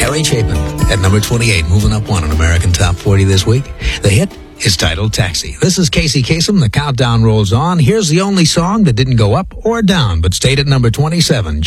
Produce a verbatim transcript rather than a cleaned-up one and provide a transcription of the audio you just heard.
Harry Chapin at number twenty-eight, moving up one on American Top forty this week. The hit is titled Taxi. This is Casey Kasem. The countdown rolls on. Here's the only song that didn't go up or down, but stayed at number twenty-seven.